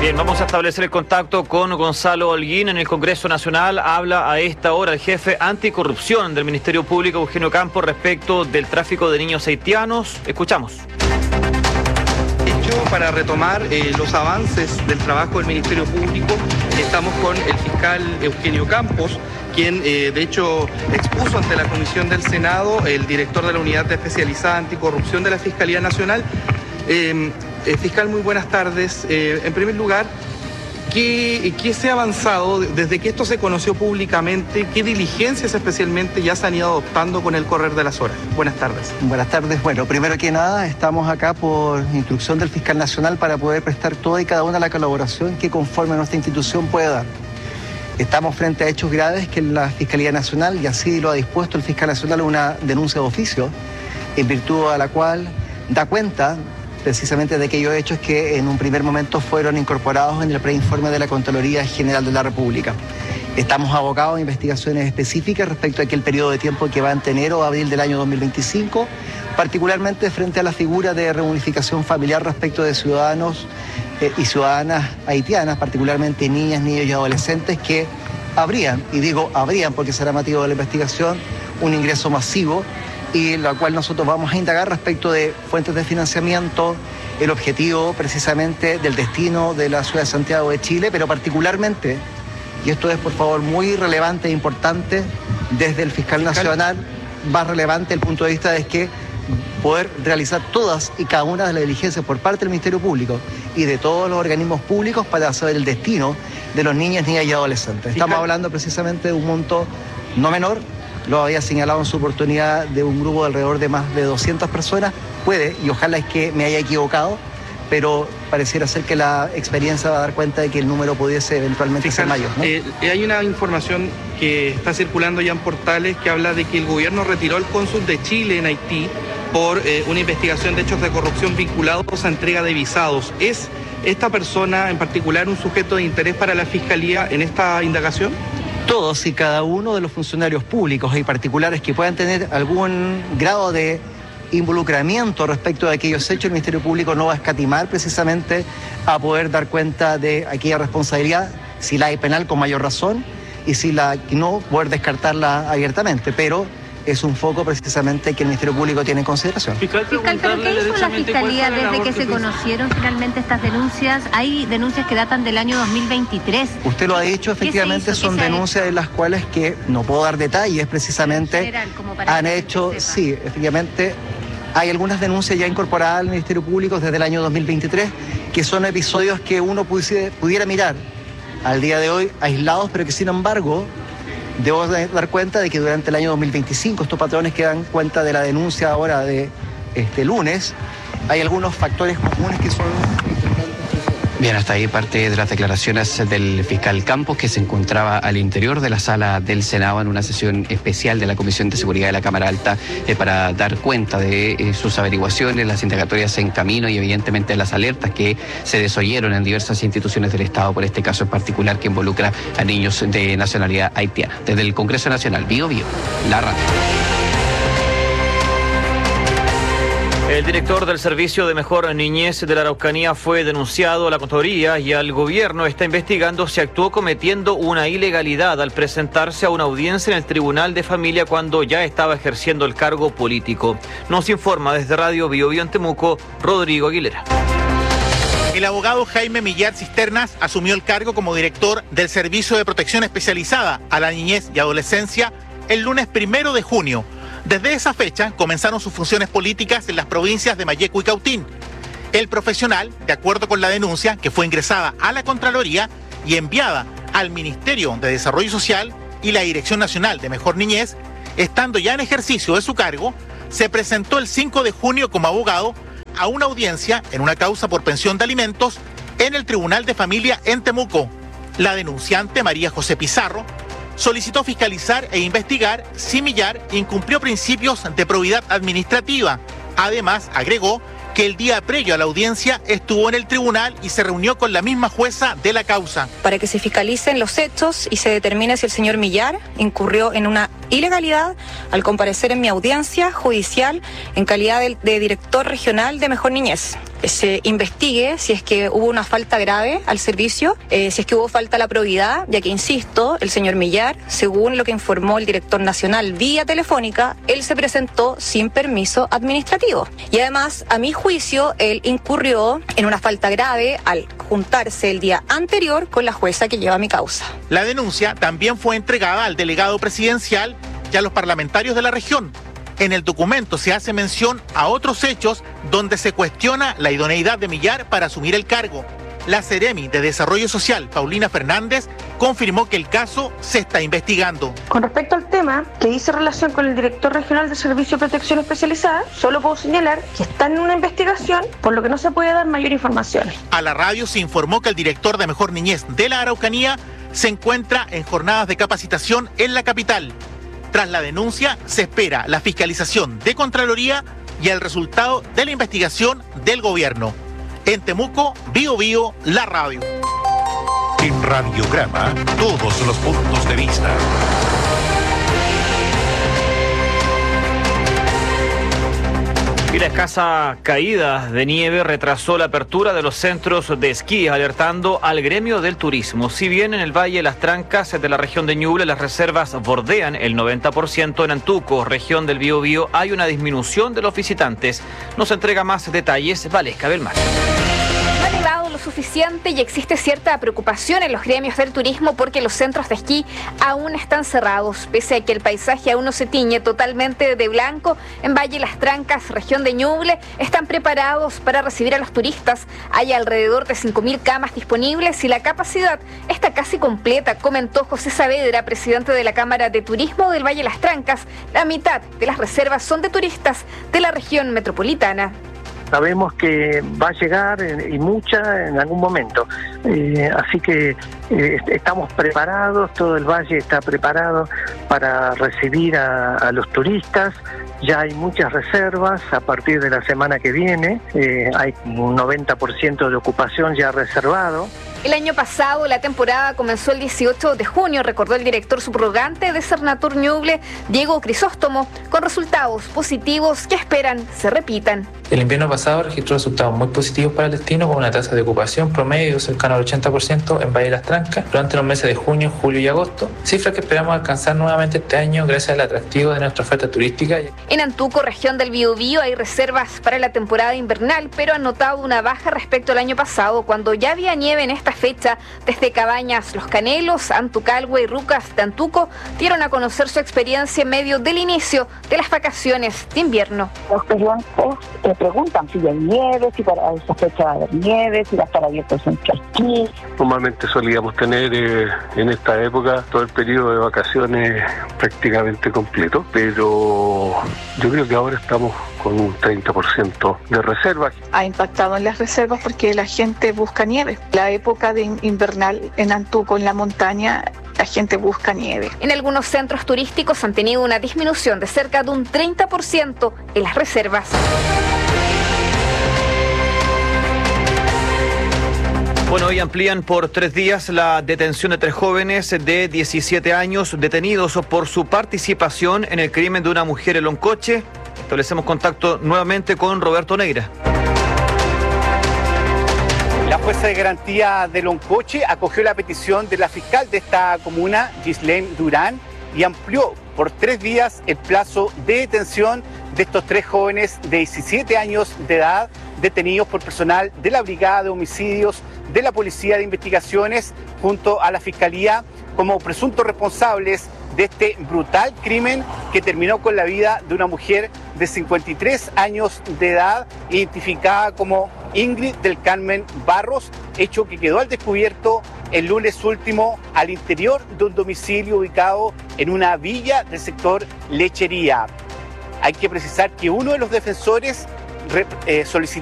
Bien, vamos a establecer el contacto con Gonzalo Holguín en el Congreso Nacional. Habla a esta hora el jefe anticorrupción del Ministerio Público, Eugenio Campos, respecto del tráfico de niños haitianos. Escuchamos. Para retomar los avances del trabajo del Ministerio Público, estamos con el fiscal Eugenio Campos, quien de hecho expuso ante la Comisión del Senado, el director de la Unidad Especializada Anticorrupción de la Fiscalía Nacional. Fiscal, muy buenas tardes. En primer lugar, ¿qué se ha avanzado desde que esto se conoció públicamente? ¿Qué diligencias especialmente ya se han ido adoptando con el correr de las horas? Buenas tardes. Buenas tardes. Bueno, primero que nada, estamos acá por instrucción del fiscal nacional para poder prestar toda y cada una de la colaboración que conforme nuestra institución puede dar. Estamos frente a hechos graves que la Fiscalía Nacional, y así lo ha dispuesto el fiscal nacional, una denuncia de oficio, en virtud a la cual da cuenta precisamente de aquellos hechos que en un primer momento fueron incorporados en el preinforme de la Contraloría General de la República. Estamos abocados a investigaciones específicas respecto a aquel periodo de tiempo que va en enero o abril del año 2025, particularmente frente a la figura de reunificación familiar respecto de ciudadanos y ciudadanas haitianas, particularmente niñas, niños y adolescentes que habrían, y digo habrían porque será motivo de la investigación, un ingreso masivo, y la cual nosotros vamos a indagar respecto de fuentes de financiamiento, el objetivo precisamente del destino de la ciudad de Santiago de Chile, pero particularmente, y esto es por favor muy relevante e importante, desde el fiscal nacional, más relevante el punto de vista de que poder realizar todas y cada una de las diligencias por parte del Ministerio Público y de todos los organismos públicos para saber el destino de los niños, niñas y adolescentes. Estamos hablando precisamente de un monto no menor. Lo había señalado en su oportunidad de un grupo de alrededor de más de 200 personas. Puede, y ojalá es que me haya equivocado, pero pareciera ser que la experiencia va a dar cuenta de que el número pudiese eventualmente ser mayor, ¿no? Hay una información que está circulando ya en portales que habla de que el gobierno retiró al cónsul de Chile en Haití por una investigación de hechos de corrupción vinculados a entrega de visados. ¿Es esta persona en particular un sujeto de interés para la Fiscalía en esta indagación? Todos y cada uno de los funcionarios públicos y particulares que puedan tener algún grado de involucramiento respecto de aquellos hechos, el Ministerio Público no va a escatimar precisamente a poder dar cuenta de aquella responsabilidad, si la hay penal con mayor razón y si la no, poder descartarla abiertamente, pero es un foco precisamente que el Ministerio Público tiene en consideración. Fiscal, ¿pero qué hizo la Fiscalía desde que se conocieron finalmente estas denuncias? Hay denuncias que datan del año 2023. Usted lo ha dicho, efectivamente son denuncias en las cuales que no puedo dar detalles precisamente. Han hecho, sí, efectivamente, hay algunas denuncias ya incorporadas al Ministerio Público desde el año 2023 que son episodios que uno pudiera mirar al día de hoy aislados, pero que sin embargo debo dar cuenta de que durante el año 2025, estos patrones que dan cuenta de la denuncia ahora de este lunes, hay algunos factores comunes que son importantes. Bien, hasta ahí parte de las declaraciones del fiscal Campos, que se encontraba al interior de la sala del Senado en una sesión especial de la Comisión de Seguridad de la Cámara Alta para dar cuenta de sus averiguaciones, las indagatorias en camino y evidentemente las alertas que se desoyeron en diversas instituciones del Estado por este caso en particular que involucra a niños de nacionalidad haitiana. Desde el Congreso Nacional, Bio, la radio. El director del Servicio de Mejor Niñez de la Araucanía fue denunciado a la Contraloría y al gobierno está investigando si actuó cometiendo una ilegalidad al presentarse a una audiencia en el Tribunal de Familia cuando ya estaba ejerciendo el cargo político. Nos informa desde Radio Bio en Temuco, Rodrigo Aguilera. El abogado Jaime Millar Cisternas asumió el cargo como director del Servicio de Protección Especializada a la Niñez y Adolescencia el lunes 1 de junio. Desde esa fecha comenzaron sus funciones políticas en las provincias de Malleco y Cautín. El profesional, de acuerdo con la denuncia que fue ingresada a la Contraloría y enviada al Ministerio de Desarrollo Social y la Dirección Nacional de Mejor Niñez, estando ya en ejercicio de su cargo, se presentó el 5 de junio como abogado a una audiencia en una causa por pensión de alimentos en el Tribunal de Familia en Temuco. La denunciante, María José Pizarro, solicitó fiscalizar e investigar si Millar incumplió principios de probidad administrativa. Además, agregó que el día previo a la audiencia estuvo en el tribunal y se reunió con la misma jueza de la causa. Para que se fiscalicen los hechos y se determine si el señor Millar incurrió en una ilegalidad al comparecer en mi audiencia judicial en calidad de director regional de Mejor Niñez. se investigue si es que hubo una falta grave al servicio, si es que hubo falta a la probidad, ya que, insisto, el señor Millar, según lo que informó el director nacional vía telefónica, él se presentó sin permiso administrativo. Y además, a mi juicio, él incurrió en una falta grave al juntarse el día anterior con la jueza que lleva mi causa. La denuncia también fue entregada al delegado presidencial y a los parlamentarios de la región. En el documento se hace mención a otros hechos donde se cuestiona la idoneidad de Millar para asumir el cargo. La Seremi de Desarrollo Social, Paulina Fernández, confirmó que el caso se está investigando. Con respecto al tema que dice relación con el director regional de Servicio de Protección Especializada, solo puedo señalar que está en una investigación, por lo que no se puede dar mayor información. A la radio se informó que el director de Mejor Niñez de la Araucanía se encuentra en jornadas de capacitación en la capital. Tras la denuncia, se espera la fiscalización de Contraloría y el resultado de la investigación del gobierno. En Temuco, Bío Bío, la radio. En Radiograma, todos los puntos de vista. Y la escasa caída de nieve retrasó la apertura de los centros de esquí, alertando al gremio del turismo. Si bien en el Valle de las Trancas de la región de Ñuble las reservas bordean el 90%, en Antuco, región del Biobío, hay una disminución de los visitantes. Nos entrega más detalles Valesca Belmar. No ha nevado lo suficiente y existe cierta preocupación en los gremios del turismo porque los centros de esquí aún están cerrados. Pese a que el paisaje aún no se tiñe totalmente de blanco, en Valle Las Trancas, región de Ñuble, están preparados para recibir a los turistas. Hay alrededor de 5.000 camas disponibles y la capacidad está casi completa, comentó José Saavedra, presidente de la Cámara de Turismo del Valle Las Trancas. La mitad de las reservas son de turistas de la región metropolitana. Sabemos que va a llegar y mucha en algún momento, así que estamos preparados, todo el valle está preparado para recibir a los turistas. Ya hay muchas reservas a partir de la semana que viene, hay un 90% de ocupación ya reservado. El año pasado la temporada comenzó el 18 de junio, recordó el director subrogante de Cernatur Ñuble, Diego Crisóstomo, con resultados positivos que esperan se repitan. El invierno pasado registró resultados muy positivos para el destino, con una tasa de ocupación promedio cercana al 80% en Valle de las Trancas durante los meses de junio, julio y agosto, cifras que esperamos alcanzar nuevamente este año gracias al atractivo de nuestra oferta turística. En Antuco, región del Biobío, hay reservas para la temporada invernal, pero han notado una baja respecto al año pasado, cuando ya había nieve en esta fecha. Desde Cabañas Los Canelos, Antucalgua y Rucas de Antuco dieron a conocer su experiencia en medio del inicio de las vacaciones de invierno. Los clientes preguntan si hay nieve, si para esa fecha va a haber nieve, si va a estar abierto el centro esquí. Normalmente solíamos tener en esta época todo el periodo de vacaciones prácticamente completo, pero yo creo que ahora estamos con un 30% de reservas. Ha impactado en las reservas porque la gente busca nieve. La época de invernal en Antuco, en la montaña, la gente busca nieve. En algunos centros turísticos han tenido una disminución de cerca de un 30% en las reservas. Bueno, hoy amplían por 3 días la detención de 3 jóvenes de 17 años detenidos por su participación en el crimen de una mujer en Loncoche. Establecemos contacto nuevamente con Roberto Neira. La jueza de garantía de Loncoche acogió la petición de la fiscal de esta comuna, Gislaine Durán, y amplió por 3 días el plazo de detención de estos 3 jóvenes de 17 años de edad detenidos por personal de la Brigada de Homicidios de la Policía de Investigaciones junto a la Fiscalía como presuntos responsables de este brutal crimen que terminó con la vida de una mujer de 53 años de edad, identificada como Ingrid del Carmen Barros, hecho que quedó al descubierto el lunes último al interior de un domicilio ubicado en una villa del sector Lechería. Hay que precisar que uno de los defensores solicitó